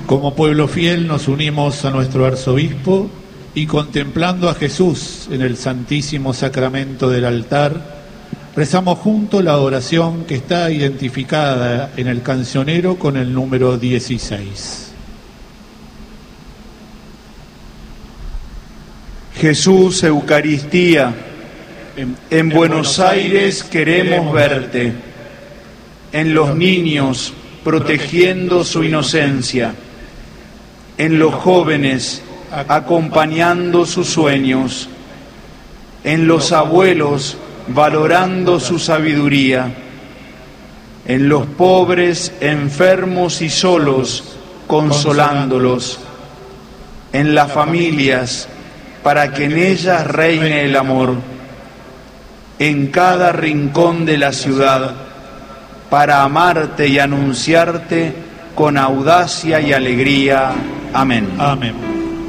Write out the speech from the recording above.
Como pueblo fiel nos unimos a nuestro arzobispo y contemplando a Jesús en el Santísimo Sacramento del altar, rezamos juntos la oración que está identificada en el cancionero con el número 16. Jesús, Eucaristía, en Buenos Aires queremos verte, en los niños protegiendo su inocencia, en los jóvenes acompañando sus sueños, en los abuelos valorando su sabiduría, en los pobres, enfermos y solos consolándolos, en las familias para que en ellas reine el amor, en cada rincón de la ciudad para amarte y anunciarte con audacia y alegría. Amén. Amén.